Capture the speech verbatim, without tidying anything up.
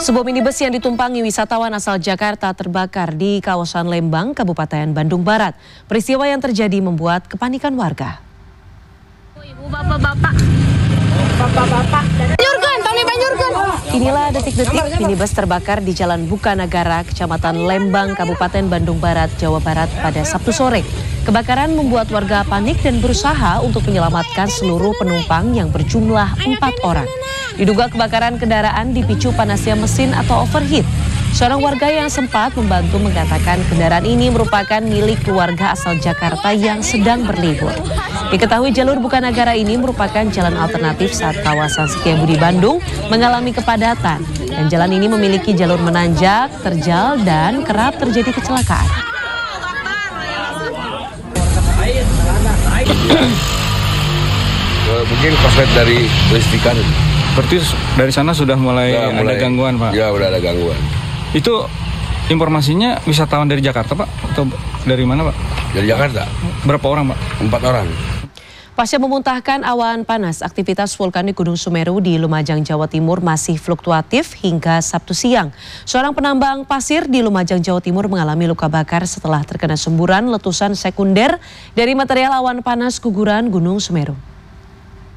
Sebuah minibus yang ditumpangi wisatawan asal Jakarta terbakar di kawasan Lembang, Kabupaten Bandung Barat. Peristiwa yang terjadi membuat kepanikan warga. Ibu, bapak-bapak, bapak-bapak, Banjurkan, Tony Banjurkan. Inilah detik-detik minibus terbakar di Jalan Bukanagara, Kecamatan Lembang, Kabupaten Bandung Barat, Jawa Barat pada Sabtu sore. Kebakaran membuat warga panik dan berusaha untuk menyelamatkan seluruh penumpang yang berjumlah empat orang. Diduga kebakaran kendaraan dipicu panasnya mesin atau overheat. Seorang warga yang sempat membantu mengatakan kendaraan ini merupakan milik keluarga asal Jakarta yang sedang berlibur. Diketahui jalur Bukanagara ini merupakan jalan alternatif saat kawasan Setiabudi Bandung mengalami kepadatan. Dan jalan ini memiliki jalur menanjak, terjal, dan kerap terjadi kecelakaan. Mungkin konslet dari listrikan. Berarti dari sana sudah mulai, ya, mulai ada gangguan, Pak? Ya, udah ada gangguan. Itu informasinya wisatawan dari Jakarta, Pak? Atau dari mana, Pak? Dari Jakarta. Berapa orang, Pak? Empat orang. Pasca memuntahkan awan panas, aktivitas vulkanik Gunung Semeru di Lumajang, Jawa Timur masih fluktuatif hingga Sabtu siang. Seorang penambang pasir di Lumajang, Jawa Timur mengalami luka bakar setelah terkena semburan letusan sekunder dari material awan panas guguran Gunung Semeru.